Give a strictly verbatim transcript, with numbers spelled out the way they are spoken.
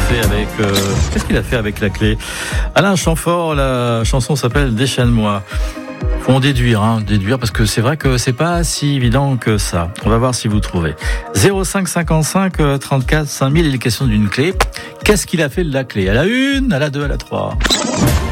fait avec euh, qu'est-ce qu'il a fait avec la clé? Alain Chamfort, la chanson s'appelle Déchaîne-moi. Faut en déduire, hein, déduire, parce que c'est vrai que c'est pas si évident que ça. On va voir si vous trouvez. zéro cinq cinquante-cinq trente-quatre cinq mille, il est question d'une clé. Qu'est-ce qu'il a fait de la clé? À la une, à la deux, à la trois.